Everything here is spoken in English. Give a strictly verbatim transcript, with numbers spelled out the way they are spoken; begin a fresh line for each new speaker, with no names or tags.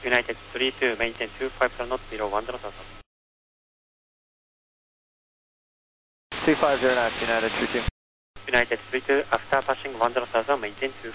United three two, maintain two five zero knots below one zero thousand.
two five zero knots, United three two.
United three two, after passing one zero thousand, maintain two